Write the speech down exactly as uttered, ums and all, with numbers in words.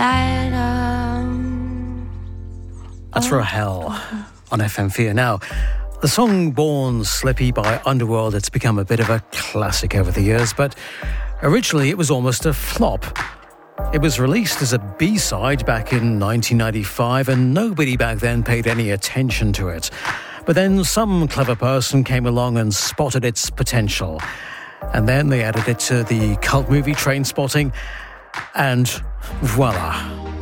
That's Rahel on F M four. Now, the song Born Slippy by Underworld, it's become a bit of a classic over the years, but originally it was almost a flop. It was released as a B-side back in nineteen ninety-five, and nobody back then paid any attention to it. But then some clever person came along and spotted its potential. And then they added it to the cult movie Trainspotting, and voila.